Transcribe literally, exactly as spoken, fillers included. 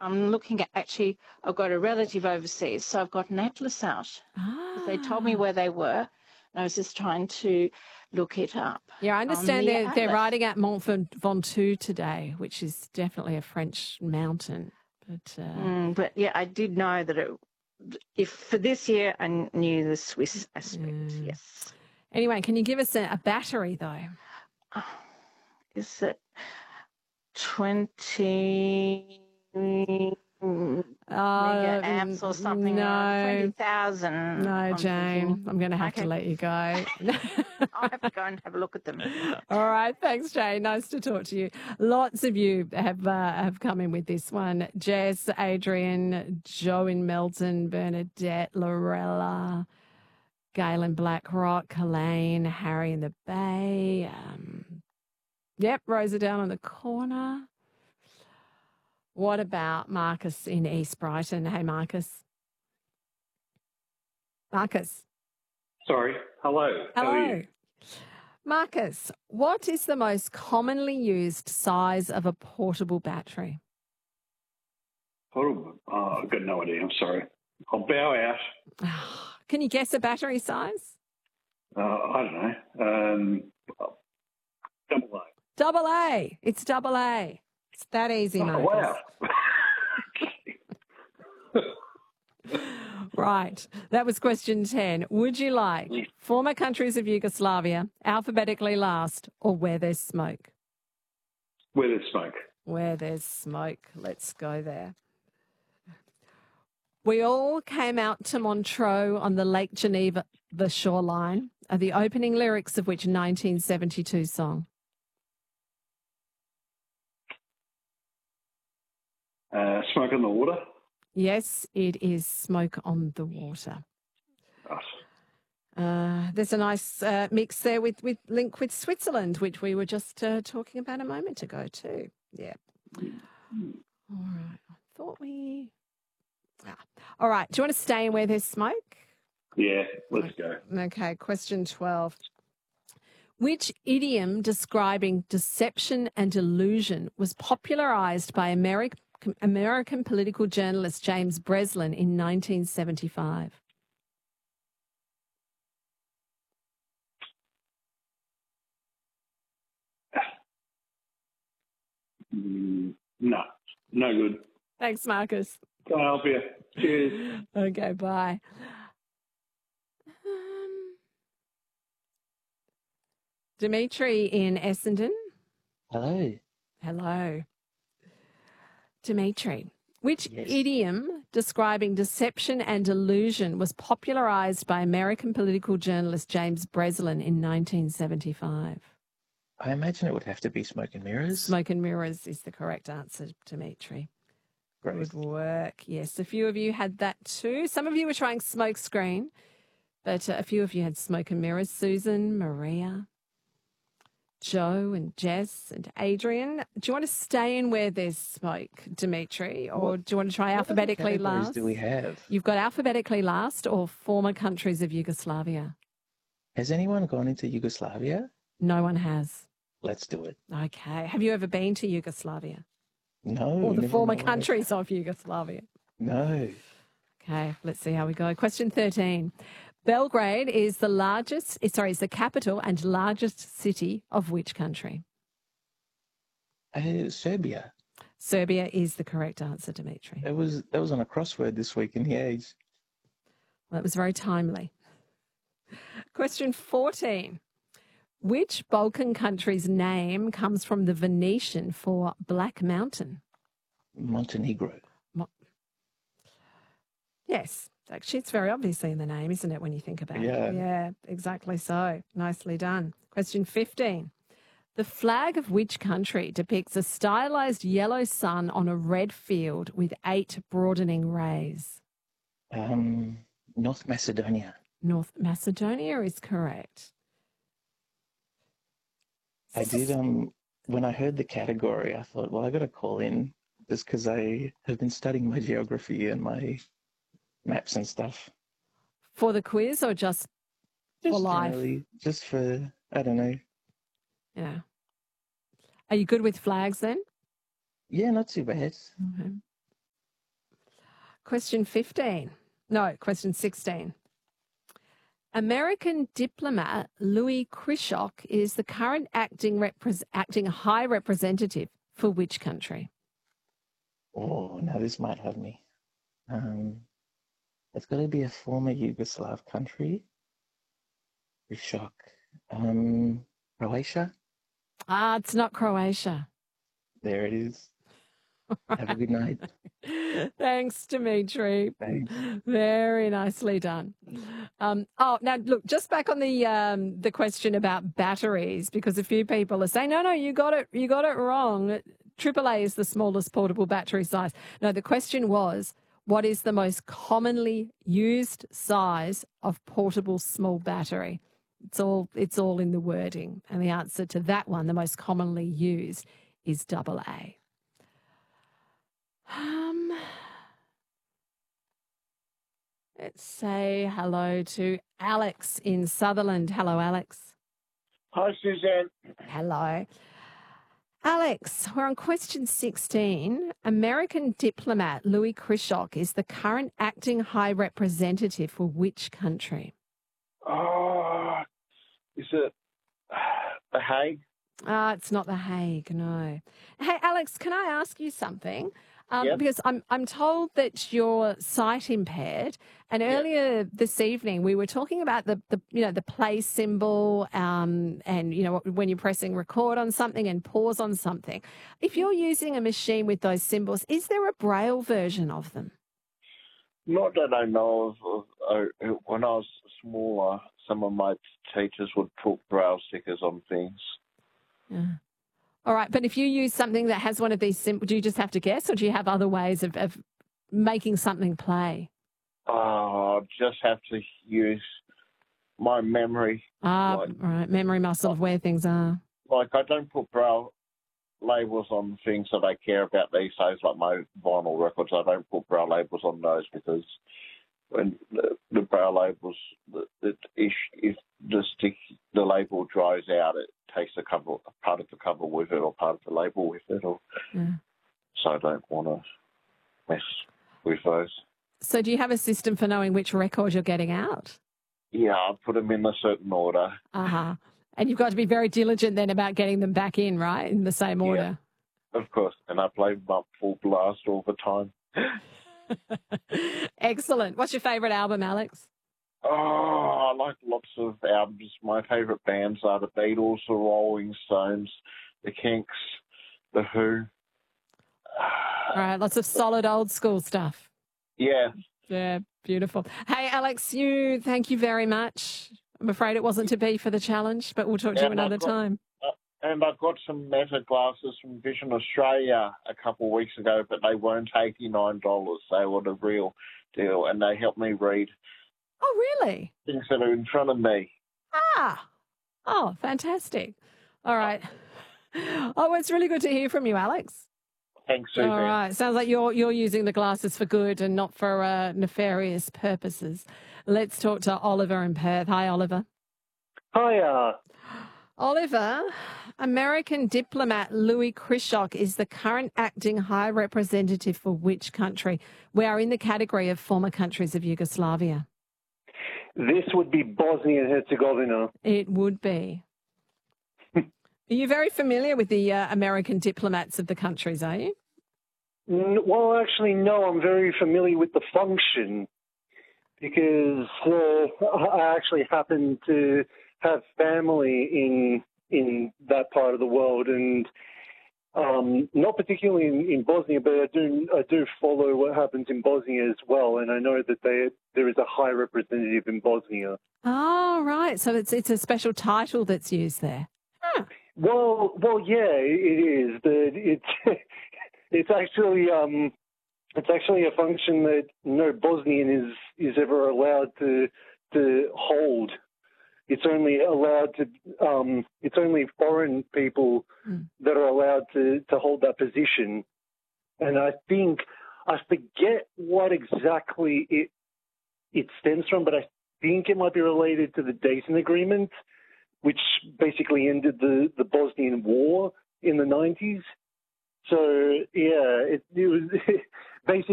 I'm looking at, actually, I've got a relative overseas, so I've got an atlas out. Ah. They told me where they were, and I was just trying to look it up. Yeah, I understand the they're, they're atlas. riding at Mont Ventoux today, which is definitely a French mountain. But, uh, Mm, but yeah, I did know that it, if for this year, I knew the Swiss aspect, mm. yes. Anyway, can you give us a, a battery, though? Oh, is it twenty mega amps or something? No. twenty thousand. No, Jane, I'm going to have Okay. to let you go. I'll have to go and have a look at them. All right. Thanks, Jane. Nice to talk to you. Lots of you have uh, have come in with this one. Jess, Adrian, Joe in Melton, Bernadette, Lorella, Gail in Blackrock, Helene, Harry in the Bay. Um, yep, Rosa down on the corner. What about Marcus in East Brighton? Hey, Marcus. Marcus. Sorry. Hello. Hello. How are you? Marcus, what is the most commonly used size of a portable battery? Portable. Oh, I've got no idea. I'm sorry. I'll bow out. Can you guess a battery size? Uh, I don't know. Um, double A. Double A. It's double A. It's that easy, Oh, Marcus. wow. Right. That was question ten. Would you like former countries of Yugoslavia, alphabetically last, or where there's smoke? Where there's smoke. Where there's smoke. Let's go there. We all came out to Montreux on the Lake Geneva the shoreline, are the opening lyrics of which nineteen seventy-two song? Uh, smoke on the water. Yes, it is Smoke on the Water. Right. Uh, there's a nice uh, mix there with, with link with Switzerland, which we were just uh, talking about a moment ago too. Yeah. All right. I thought we... Ah. All right. Do you want to stay in where there's smoke? Yeah, let's go. Okay. Question twelve. Which idiom describing deception and illusion was popularized by American American political journalist James Breslin in nineteen seventy-five? Mm, no, no good. Thanks, Marcus. Can't help you. Cheers. Okay, bye. Um, Dimitri in Essendon. Hello. Hello. Dimitri, which Yes. idiom describing deception and illusion was popularized by American political journalist James Breslin in nineteen seventy-five? I imagine it would have to be smoke and mirrors. Smoke and mirrors is the correct answer, Dimitri. Great. Good work. Yes, a few of you had that too. Some of you were trying smoke screen, but uh, a few of you had smoke and mirrors. Susan, Maria, Joe and Jess and Adrian. Do you want to stay in where there's smoke, Dimitri, or What- do you want to try What other alphabetically categories last? do we have? You've got alphabetically last or former countries of Yugoslavia. Has anyone gone into Yugoslavia? No one has. Let's do it. Okay. Have you ever been to Yugoslavia? No. Or the never former in my life. countries of Yugoslavia? No. Okay, let's see how we go. Question thirteen. Belgrade is the largest, eh, sorry, is the capital and largest city of which country? Uh, Serbia. Serbia is the correct answer, Dimitri. It was that was on a crossword this week in the Age. Well, that was very timely. Question fourteen. Which Balkan country's name comes from the Venetian for Black Mountain? Montenegro. Mo- yes, actually, it's very obviously in the name, isn't it, when you think about Yeah. it? Yeah, exactly so. Nicely done. Question fifteen. The flag of which country depicts a stylized yellow sun on a red field with eight broadening rays? Um, North Macedonia. North Macedonia is correct. I did. Um, when I heard the category, I thought, well, I got to call in just because I have been studying my geography and my maps and stuff. For the quiz or just, Just for life? generally, just for I don't know. Yeah. Are you good with flags then? Yeah, not too bad. Okay. Question fifteen. No, question sixteen. American diplomat Louis Krishock is the current acting repres acting high representative for which country? Oh, now this might have me. Um, it's got to be a former Yugoslav country. Shock. Um, Croatia? Ah, it's not Croatia. There it is. Have a good night. Thanks, Dimitri. Thanks. Very nicely done. Um, oh, now look, just back on the um, the question about batteries, because a few people are saying, no, no, you got it, you got it wrong. triple A is the smallest portable battery size. No, the question was, what is the most commonly used size of portable small battery? It's all it's all in the wording, and the answer to that one, the most commonly used, is double A. Um, let's say hello to Alex in Sutherland. Hello, Alex. Hi, Suzanne. Hello. Alex, we're on question sixteen. American diplomat Louis Krishock is the current acting high representative for which country? Oh, is it The Hague? Ah, it's not The Hague, no. Hey, Alex, can I ask you something? Um, Yep. Because I'm I'm told that you're sight impaired, and Yep. earlier this evening we were talking about the, the you know the play symbol, um, and you know when you're pressing record on something and pause on something. If you're using a machine with those symbols, is there a braille version of them? Not that I know of. Uh, when I was smaller, some of my teachers would put braille stickers on things. Yeah. All right, but if you use something that has one of these symbols, do you just have to guess, or do you have other ways of, of making something play? Oh, I just have to use my memory. Ah, Like- all right, memory muscle of where things are. Like, I don't put braille labels on things that I care about these days, like my vinyl records. I don't put braille labels on those because when the, the braille labels, the, the, if, if the stick, the label dries out, it takes the cover, part of the cover with it, or part of the label with it, or Yeah. so I don't want to mess with those. So do you have a system for knowing which record you're getting out? Yeah, I put them in a certain order. Uh-huh. And you've got to be very diligent then about getting them back in, right, in the same Yeah. order. Of course, and I play them up full blast all the time. Excellent. What's your favourite album, Alex? Oh, I like lots of albums. My favourite bands are the Beatles, the Rolling Stones, the Kinks, the Who. All right, lots of solid old school stuff. Yeah. Yeah, beautiful. Hey, Alex, you, thank you very much. I'm afraid it wasn't to be for the challenge, but we'll talk to you And another I've got- time. And I got some Meta glasses from Vision Australia a couple of weeks ago, but they weren't eighty-nine dollars. They were the real deal, and they helped me read Oh, really? things that are in front of me. Ah, oh, fantastic. All right. Oh, it's really good to hear from you, Alex. Thanks, Suzanne. All right. Sounds like you're you're using the glasses for good and not for uh, nefarious purposes. Let's talk to Oliver in Perth. Hi, Oliver. Hiya. Oliver, American diplomat Louis Krishock is the current acting high representative for which country? We are in the category of former countries of Yugoslavia. This would be Bosnia and Herzegovina. It would be. Are you very familiar with the uh, American diplomats of the countries, are you? N- Well, actually, no, I'm very familiar with the function because uh, I actually happen to have family in in that part of the world, and um, not particularly in, in Bosnia, but I do I do follow what happens in Bosnia as well, and I know that they, there is a high representative in Bosnia. Oh, right. So it's it's a special title that's used there. Huh. Well, well, yeah, it is, but it's it's actually um, it's actually a function that no Bosnian is is ever allowed to to hold. It's only allowed to um, it's only foreign people Mm. that are allowed to to hold that position, and I think I forget what exactly it it stems from, but I think it might be related to the Dayton Agreement, which basically ended the, the Bosnian War in the nineties. So, yeah, it, it was basically